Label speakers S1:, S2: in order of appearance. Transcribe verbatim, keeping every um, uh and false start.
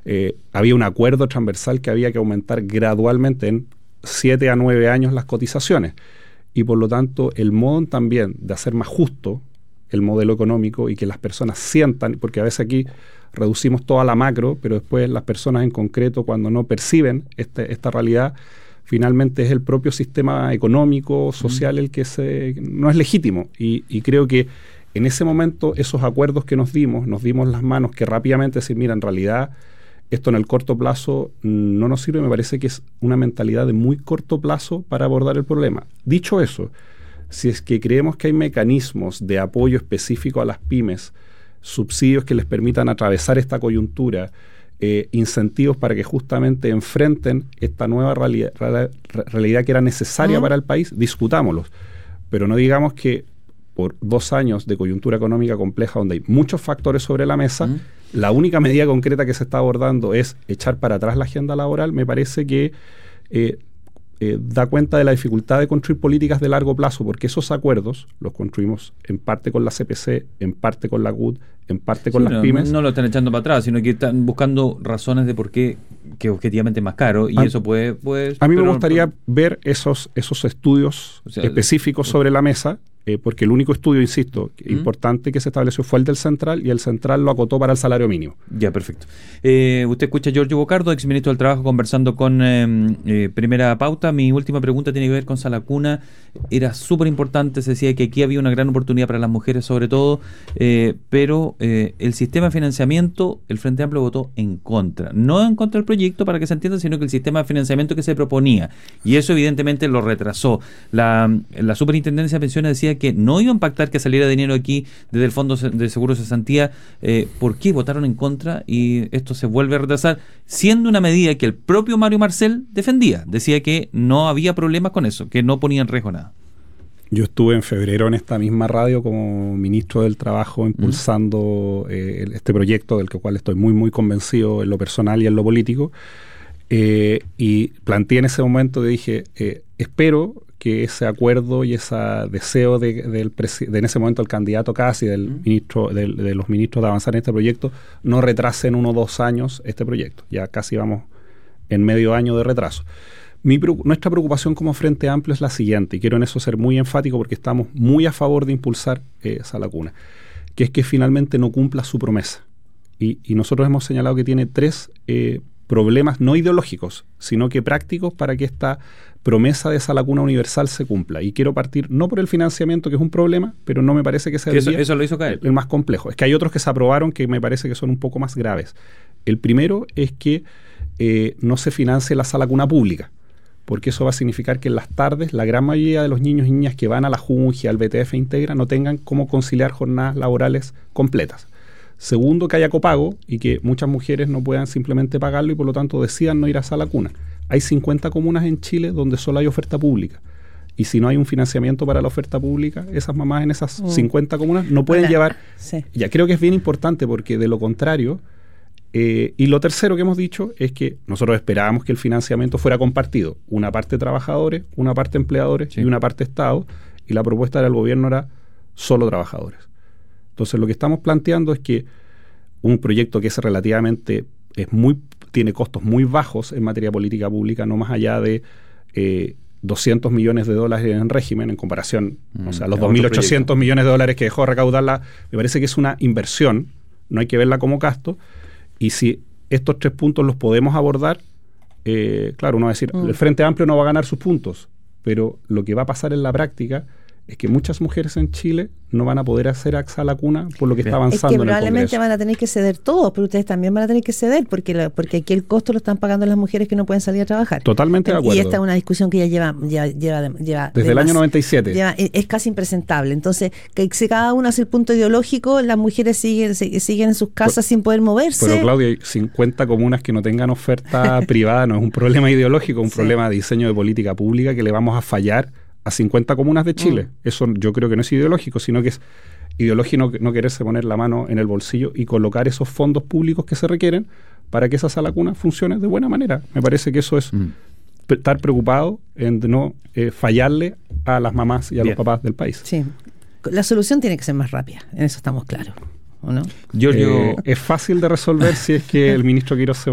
S1: eh, había un acuerdo transversal que había que aumentar gradualmente en siete a nueve años las cotizaciones. Y por lo tanto, el modo también de hacer más justo el modelo económico y que las personas sientan, porque a veces aquí reducimos toda la macro, pero después las personas en concreto, cuando no perciben este, esta realidad, finalmente es el propio sistema económico, social, el que se, no es legítimo. Y, y creo que en ese momento esos acuerdos que nos dimos, nos dimos las manos que rápidamente decir, mira, en realidad esto en el corto plazo no nos sirve. Me parece que es una mentalidad de muy corto plazo para abordar el problema. Dicho eso, si es que creemos que hay mecanismos de apoyo específico a las pymes, subsidios que les permitan atravesar esta coyuntura, eh, incentivos para que justamente enfrenten esta nueva realidad, realidad que era necesaria uh-huh. para el país, discutámoslos. Pero no digamos que por dos años de coyuntura económica compleja donde hay muchos factores sobre la mesa, uh-huh. la única medida concreta que se está abordando es echar para atrás la agenda laboral. Me parece que eh, eh, da cuenta de la dificultad de construir políticas de largo plazo, porque esos acuerdos los construimos en parte con la C P C, en parte con la C U T, en parte con
S2: sí,
S1: las
S2: no,
S1: pymes.
S2: No lo están echando para atrás, sino que están buscando razones de por qué que objetivamente es más caro, y a, eso puede... puede
S1: a mí
S2: pero,
S1: me gustaría
S2: pero,
S1: ver esos, esos estudios o sea, específicos sobre la mesa, Eh, porque el único estudio, insisto, ¿Mm? importante que se estableció fue el del Central, y el Central lo acotó para el salario mínimo.
S2: Ya, perfecto. Eh, usted escucha a Giorgio Bocardo, exministro del Trabajo, conversando con eh, eh, Primera Pauta. Mi última pregunta tiene que ver con Sala Cuna. Era súper importante, se decía que aquí había una gran oportunidad para las mujeres sobre todo, eh, pero eh, el sistema de financiamiento, el Frente Amplio votó en contra. No en contra del proyecto, para que se entienda, sino que el sistema de financiamiento que se proponía. Y eso evidentemente lo retrasó. La, la Superintendencia de Pensiones decía que no iba a impactar que saliera dinero aquí desde el Fondo de Seguro de Cesantía. Eh, ¿Por qué votaron en contra y esto se vuelve a retrasar? Siendo una medida que el propio Mario Marcel defendía. Decía que no había problemas con eso, que no ponía en riesgo nada.
S1: Yo estuve en febrero en esta misma radio como ministro del Trabajo impulsando uh-huh. eh, este proyecto, del cual estoy muy, muy convencido en lo personal y en lo político. Eh, y planteé en ese momento que dije, eh, espero que ese acuerdo y ese deseo de, del presi- de en ese momento el candidato casi del uh-huh. ministro, de, de los ministros de avanzar en este proyecto, no retrasen uno o dos años este proyecto. Ya casi vamos en medio año de retraso. Mi, nuestra preocupación como Frente Amplio es la siguiente, y quiero en eso ser muy enfático porque estamos muy a favor de impulsar eh, Sala Cuna, que es que finalmente no cumpla su promesa. Y, y nosotros hemos señalado que tiene tres eh, problemas no ideológicos, sino que prácticos para que esta promesa de Sala Cuna universal se cumpla. Y quiero partir no por el financiamiento, que es un problema, pero no me parece que sea
S2: que eso, eso lo hizo caer.
S1: El, el más complejo. Es que hay otros que se aprobaron que me parece que son un poco más graves. El primero es que eh, no se financie la Sala Cuna pública, porque eso va a significar que en las tardes la gran mayoría de los niños y niñas que van a la Jungia, al B T F Integra, no tengan cómo conciliar jornadas laborales completas. Segundo, que haya copago y que muchas mujeres no puedan simplemente pagarlo y por lo tanto decidan no ir a Sala Cuna. Hay cincuenta comunas en Chile donde solo hay oferta pública. Y si no hay un financiamiento para la oferta pública, esas mamás en esas mm. cincuenta comunas no pueden Hola. llevar... Sí. Ya creo que es bien importante porque de lo contrario... Eh, y lo tercero que hemos dicho es que nosotros esperábamos que el financiamiento fuera compartido. Una parte trabajadores, una parte empleadores sí. y una parte Estado. Y la propuesta del gobierno era solo trabajadores. Entonces lo que estamos planteando es que un proyecto que es relativamente, es muy, tiene costos muy bajos en materia de política pública, no más allá de eh, doscientos millones de dólares en régimen, en comparación, mm, o sea, los dos mil ochocientos millones de dólares que dejó recaudarla, me parece que es una inversión, no hay que verla como gasto. Y si estos tres puntos los podemos abordar, eh, claro, uno va a decir, mm. el Frente Amplio no va a ganar sus puntos, pero lo que va a pasar en la práctica es que muchas mujeres en Chile no van a poder hacer a Sala Cuna por lo que está avanzando en el Congreso.
S3: Es que probablemente van a tener que ceder todos, pero ustedes también van a tener que ceder porque la, porque aquí el costo lo están pagando las mujeres que no pueden salir a trabajar.
S1: Totalmente de acuerdo.
S3: Y esta es una discusión que ya lleva... Ya, lleva, lleva
S1: Desde el año noventa y siete.
S3: Lleva, es casi impresentable. Entonces, que si cada uno hace el punto ideológico, las mujeres siguen, siguen en sus casas pero, sin poder moverse.
S1: Pero Claudia, hay cincuenta comunas que no tengan oferta privada, no es un problema ideológico, es un sí. problema de diseño de política pública que le vamos a fallar a cincuenta comunas de Chile. Mm. Eso yo creo que no es ideológico, sino que es ideológico no, no quererse poner la mano en el bolsillo y colocar esos fondos públicos que se requieren para que esa Sala Cuna funcione de buena manera. Me parece que eso es mm. pre- estar preocupado en no eh, fallarle a las mamás y a Bien. los papás del país.
S3: Sí. La solución tiene que ser más rápida, en eso estamos claros, ¿o no?
S1: Giorgio, eh, es fácil de resolver si es que el ministro Quirós se